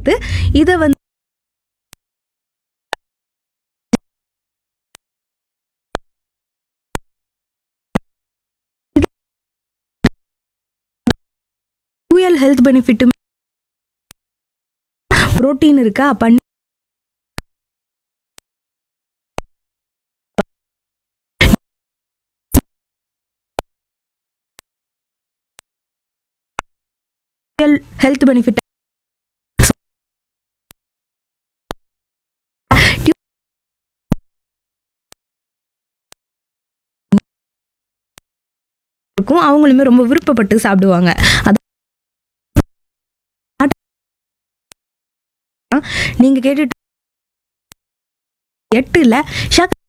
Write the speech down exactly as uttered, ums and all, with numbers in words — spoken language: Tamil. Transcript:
சத்து. இதை வந்து டூயல் ஹெல்த் பெனிஃபிட்டும் புரோட்டீன் இருக்கா பன்னீர் ஹெல்த் பெனிஃபிட் இருக்கும். அவங்களுமே ரொம்ப விருப்பப்பட்டு சாப்பிடுவாங்க. அது நீங்க கேட்டுட்டு எட்டுல